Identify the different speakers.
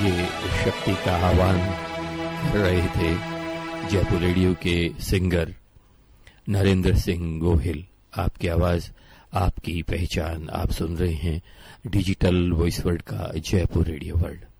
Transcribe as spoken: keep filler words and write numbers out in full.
Speaker 1: ये शक्ति का आह्वान कर रहे थे जयपुर रेडियो के सिंगर नरेंद्र सिंह गोहिल। आपकी आवाज, आपकी पहचान, आप सुन रहे हैं डिजिटल वॉइस वर्ल्ड का जयपुर रेडियो वर्ल्ड।